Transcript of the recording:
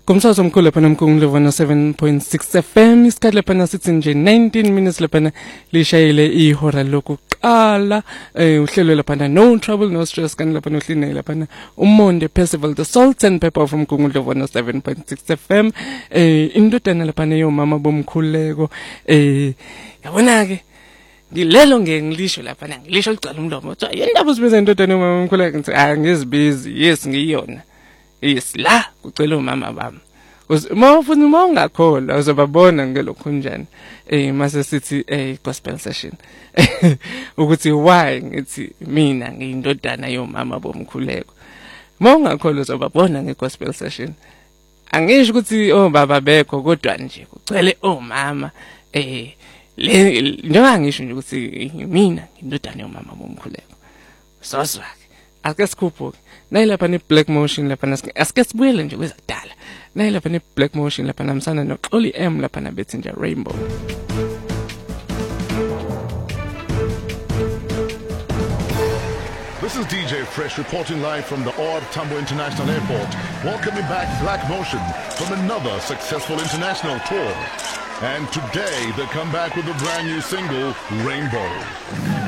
Kumsakazo omkhulu lapha nomkhulu 7.6 FM isikhathi lapha nasithi nje 19 minutes lapha lishayile ihora lokuqala uhlelo lapha no trouble no stress kan lapha nohline lapha uMonde Festival the Salt and Pepper from Gungundlo 7.6 FM indodana lapha yo mama bomkhuleko yabona ke ngilelo ngilisho lapha ngilisho licala umlomo uthi yindaba usibiza indodana yomama bomkhuleko ngithi ngizibizi yes ngiyona yes la kucela umama bami mawufuna mawungakholwa uzobabona ngelokho njani mase sithi gospel session ukuthi why ngithi mina ngiyindodana yomama bomkhuleko mawungakholwa uzobabona ngegospel session angisho ukuthi baba bekho kodwa nje kucele omama njengoba ngisho nje ukuthi mina ngiyindodana yomama bomkhuleko sozwa ake sikhuphuke nayilapha ne Black Motion lapha asike sibuyele nje kwezadala nayilapha ne Black Motion lapha namsana noXoli M lapha nabethi nje Rainbow. This is DJ Fresh reporting live from the OR Tambo International Airport, welcoming back Black Motion from another successful international tour. And today they come back with a brand new single, Rainbow.